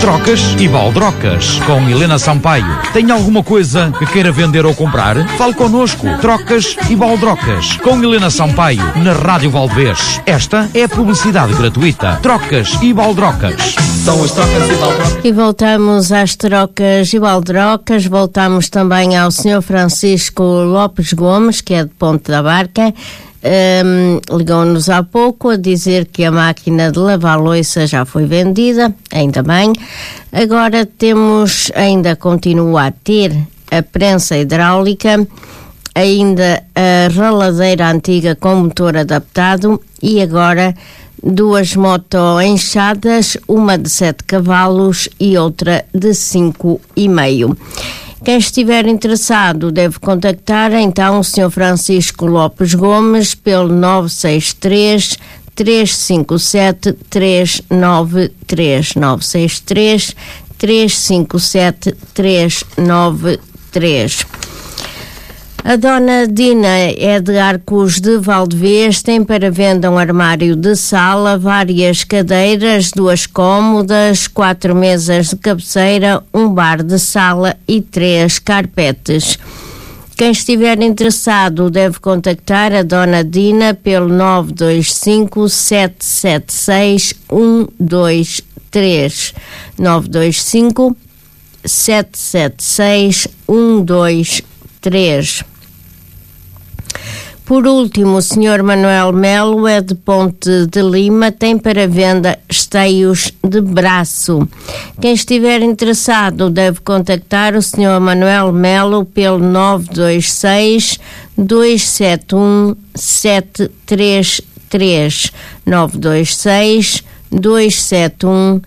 Trocas e baldrocas com Helena Sampaio. Tem alguma coisa que queira vender ou comprar? Fale connosco. Trocas e baldrocas com Helena Sampaio na Rádio Valdevez. Esta é a publicidade gratuita. Trocas e baldrocas. São as trocas e baldrocas. E voltamos às trocas e baldrocas. Voltamos também ao Sr. Francisco Lopes Gomes, que é de Ponte da Barca. Ligou-nos há pouco a dizer que a máquina de lavar louça já foi vendida, ainda bem. Agora ainda continua a ter a prensa hidráulica, ainda a raladeira antiga com motor adaptado e agora 2 moto-enxadas, uma de 7 cavalos e outra de 5,5. Quem estiver interessado deve contactar então o Sr. Francisco Lopes Gomes pelo 963 357 393 963 357 393. A dona Dina é de Arcos de Valdevez, tem para venda um armário de sala, várias cadeiras, 2 cômodas, 4 mesas de cabeceira, um bar de sala e 3 carpetes. Quem estiver interessado deve contactar a dona Dina pelo 925 776 123 925 776 123. Por último, o Sr. Manuel Melo é de Ponte de Lima, tem para venda esteios de braço. Quem estiver interessado deve contactar o Sr. Manuel Melo pelo 926 271 733 926 271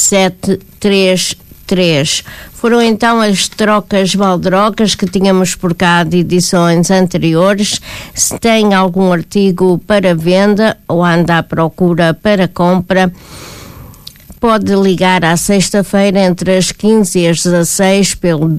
733. Foram então as trocas baldrocas que tínhamos por cá de edições anteriores. Se tem algum artigo para venda ou anda à procura para compra, pode ligar à sexta-feira entre as 15 e as 16 pelo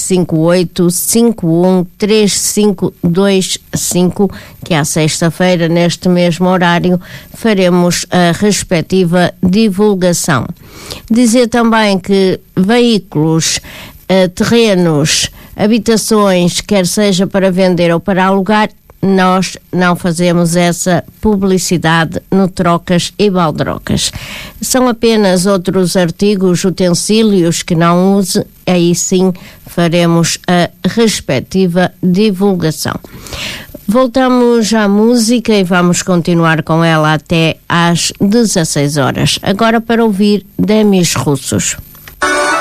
258-513525, que à sexta-feira, neste mesmo horário, faremos a respectiva divulgação. Dizer também que veículos, terrenos, habitações, quer seja para vender ou para alugar, nós não fazemos essa publicidade no Trocas e Baldrocas. São apenas outros artigos, utensílios que não use, aí sim faremos a respectiva divulgação. Voltamos à música e vamos continuar com ela até às 16 horas. Agora para ouvir Demis Russos.